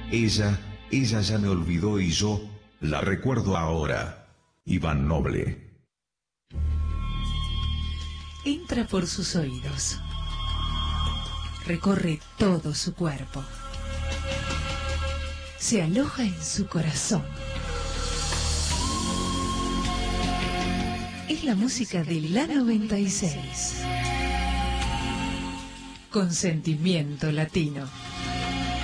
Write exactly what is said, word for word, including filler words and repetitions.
Ella, ella ya me olvidó y yo la recuerdo ahora. Iván Noble. Entra por sus oídos. Recorre todo su cuerpo. Se aloja en su corazón. Es la música de la noventa y seis. Con sentimiento latino.